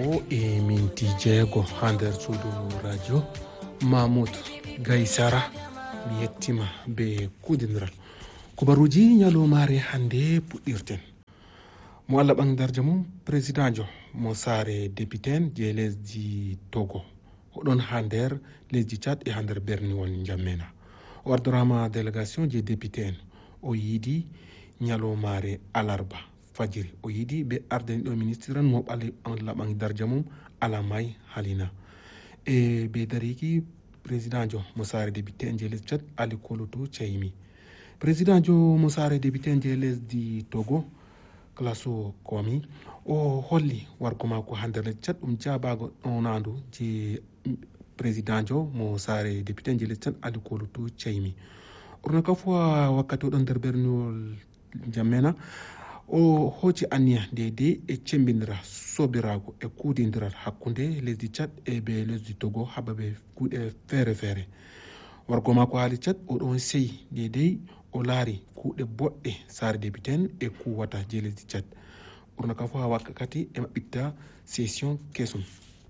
1:06 ha nder suudu radio Mahmoud Gaysara mi yettima be kudiniral kubaruji nyalomare hande puɗɗirten mo Allah ɓangdarde mum président jo mo saare député je lesdi Togo oɗon ha nder lesdi Tchad e ha nder berniwol N'Djamena o ardorama délégation je député en o yiidi nyalomare alarba fajiri o yiidi be ardeni ɗo ministre mo Allah ɓangdarde mum Alamay Halina e be dariki président jo mo saare député je lesdi Tchad Ali Koloto Thiaymi président jo mo saare député je lesdi Togo Klasso Komi o holli wargo mako ha nder lesdi Tchad ɗum jabago ɗonandu je président jo mo saare député je lesdi Tchad Ali Koloto Thiaymi orno ka fois wakkati oɗon nder berniwol N'Djamena o hoci aniya dede e cembindira sobirago e kuudidiral hakkunde lesdi Tchad e be lesdi Togo hababe kuuɗe feere feere wargo mako haali Tchad oɗon seyi dede o laari kuuɗe boɗɗe saare député e kuwata je lesdi Tchad ɓurna ka fof ha wakkati e maɓɓitta session kesum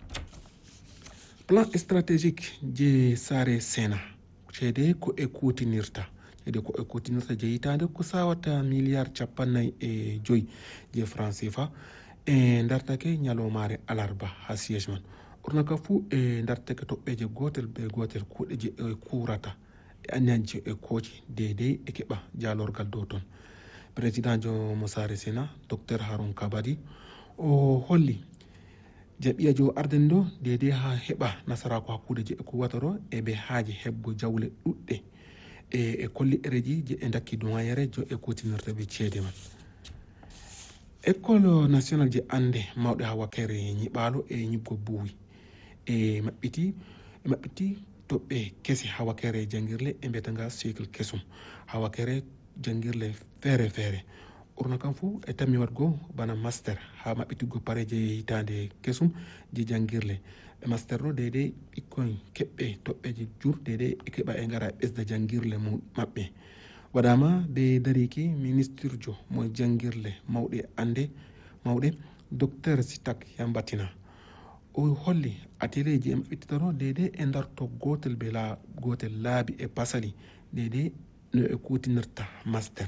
plan stratégique je saare Sena ceede ko e kuutinirta je hitande ko sawata milliard 45 je franc CFA e dartake nyalomare alarba ha siège man ɓurna ka fu e dartake toɓɓeje gotel be gotel kuuɗe je kurata e anyanji e koji dede e keɓa jalorgal dow ton président jo mo saare Sena docteur Haroun Kabadi o holli jaɓiya jo arden ɗo dede ha heɓa nasarako hakkude je e kuwata ɗo e be haaji heɓgo jawle ɗuɗɗe e kolli ereji je e dakki dumayere jo e kutinirta be ceede man école nationale je ande mawɗe ha wakkere ñiɓalo e ñibgo buuwi e maɓɓiti toɓɓe kesi ha wakkere jangirle e mbiyatanga cycle kesum ha wakkere jangirle feere feere ɓurna kam fou e tammi watgo bana master ha maɓɓitigo pare je hitande kesum je jangirle e master ɗo dede ɓikkoy keɓɓe toɓɓeje jur dede e keɓa e gara ɓesda jangirle maɓɓe waɗama be dariki ministre jo mo jangirle mawɗe docteur Sitak Yambatina o holli atelier je maɓɓittitano dede e darto gotel laabi e pasali dede no e kutinirta master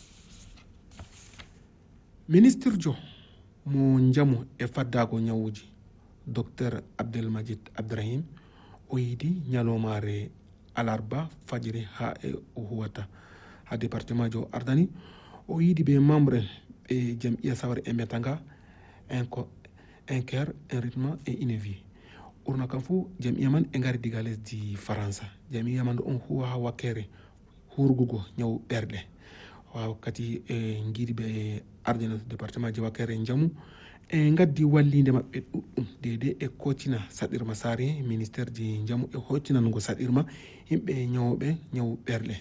ministre jo mo jamu e faddago ñawuji docteur Abdelmajid Abdrahim o yiidi ñalomare alarba fajiri ha e o huwata ha département jo ardani o yiidi be membre e jam'iya sawre e mbiyatanga Inker un rythme et une vie ɓurna kam fou jam'iya man e ngari diga lesdi Faransa jam'iya man ɗo on huwa ha wakkere hurgugo ñaw ɓerɗe wakkati e giidi ɓe e ardina département je wakkere jamu e gaddi wallide maɓɓe ɗuɗɗum dede e kocina saɗirma saare ministére je jamu e hoccinango saɗirma yimɓe ñawoɓe ñaw ɓerɗe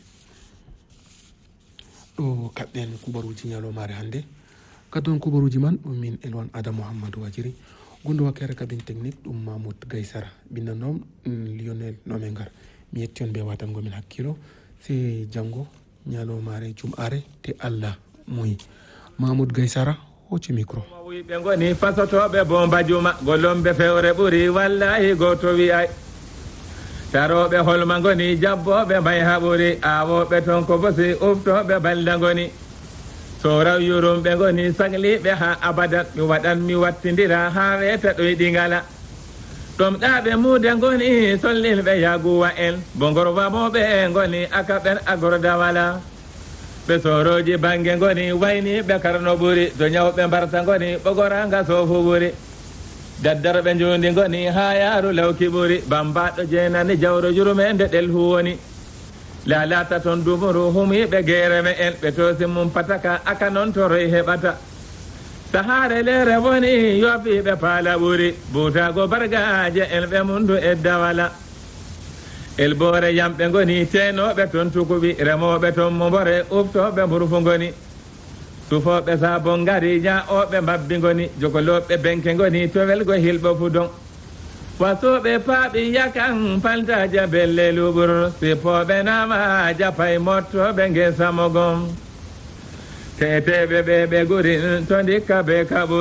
ɗo kaɗɗen kubaruji ñalomare hande kaddon kubaruji man ɗum min Elwan Adam Mouhamadou Wajiri gondo wakkere kabine technique ɗum Mahmoud Gaysara binnanom Lionel Nomengar mi yetti on be watangomin hakkilo se jango ñalomare jum'are te Allah moyi Mahmoud Gaysara hoci micro ɓe goni fasotoɓe bomba juma gollombe fewre ɓuuri wallahi goto wiyay taroɓe holma goni jabboɓe may haɓuri awoɓe ton ko bosi uftoɓe balda goni so raw yurumɓe goni sagliɓe ha abadan mi waɗan mi wattidira ha weta ɗoyɗi ngala ɗum ɗaɓe muude goni sollilɓe yaguwa en bo gorwamoɓe goni akaɓen agorda wala ɓe soroji banggue goni wayni ɓe karno ɓuuri to ñawɓe mbarta goni ɓogoranga sofu ɓuuri daddarɓe jundi goni ha yaaru lawki ɓuuri bambaɗo jeenani jawro jurume nde ɗel huwoni lalata toon dumuru humiɓe guereme en ɓe toosi mum pataka aka noon toroy heɓata sahare lere woni yofiɓe paala ɓuuri butago bargaje en ɓe mundu e dawala elbore yamɓe goni tenoɓe toon tukuɓi remoɓe toon mombore uftoɓe mburfu goni sufoɓe sabon gari ñaoɓe mbabbi goni jogoloɓe benke goni towelgo hilɓo fudon wasoɓe paaɓi yakan paltaja belle luɓur sipoɓe nama japay mottoɓe guesamogon teteɓe ɓe guri to dikka be kaɓuri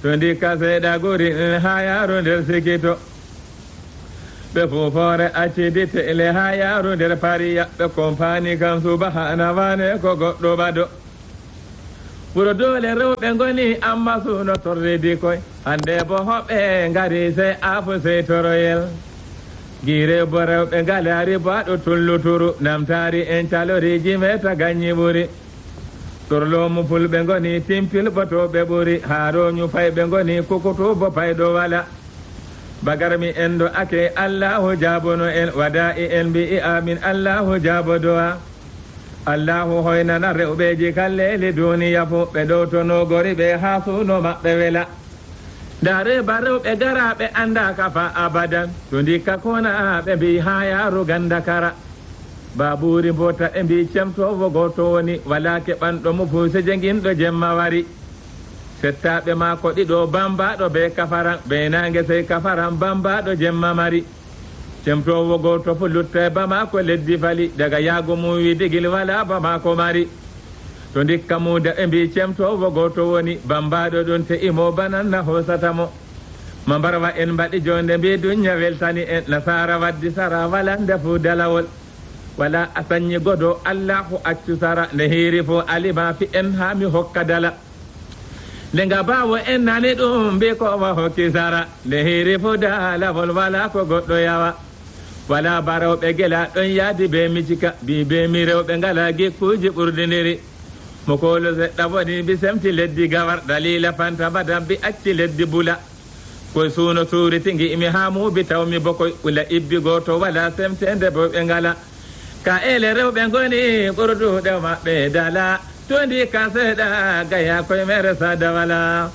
to ndikka seeɗa guri ha yaaru nder sikito ɓe fufore accidi te'le ha yaaru nder pariya ɓe kompani kam subahana wane ko goɗɗo ɓaɗo ɓuro dole rewɓe goni amma suno torridi koy hande bo hoɓɓe ngari sey afu sey toroyel guire bo rewɓe ngalari baɗo tulluturu namtari en caloriji meta gañi ɓuri torlomu fulɓe goni timpilɓo to ɓe ɓuri haaroñu fayɓe goni kukutu bo payɗo wala bagarmi en ɗo ake allahu jabono en waɗa e en mbi'i amin allahu jabodowa allahu hoynana rewɓeji kalleli duniya fo ɓe ɗowtonogori ɓe ha suno maɓɓe wela dare ba rewɓe garaɓe anda ka fa abadan to ndikka kona ɓe mbi ha yaaru ganda kara baburi mbota ɓe mbi cemtowo goto woni wala keɓanɗo mo fuseje guinɗo jemma wari settaɓe mako ɗiɗo bambaɗo be kafaran be nangue sey kafaran bambaɗo jemma mari cemtowo goto fo lutta ba mako leddi fali daga yaago mum wi digil wala ba mako mari to ndikka muda ɓe mbi cemtowo goto woni bambaɗo ɗon te imo bananna hosatamo ma mbarwa en mbaɗi jonde mbi duña weltani en nasara waddi sara wala ndefu dalawol wala a sañi godo allahu accu sara nde hiiri fo alima fi en ha mi hokka dala nde nga bawo en nani ɗum mbi ko wa hokki sara nde hiiri fo dalawol wala ko goɗɗo yawa wala ba rewɓe gela ɗon yaadi be micika bi be mi rewɓe ngala gikkuji ɓurdidiri mo kolo seɗɗa woni mbi semti leddi gawar dalila fanta badan mbi acci leddi bula koye suuno suuriti gi'imi ha muubi tawmi bokoy ɓula ibbi goto wala semtende bo ɓe ngala ka ele rewɓe goni ɓurduɗe maɓɓe dala to ndi ka seeɗa gaya koye mere sada wala